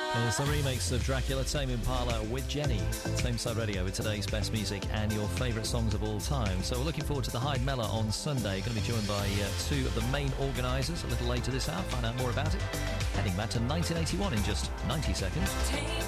It's the remix of Dracula, Tame Impala with Jenny. Tameside Radio with today's best music and your favourite songs of all time. So we're looking forward to the Hyde Mellor on Sunday. Going to be joined by two of the main organisers a little later this hour. Find out more about it. Heading back to 1981 in just 90 seconds.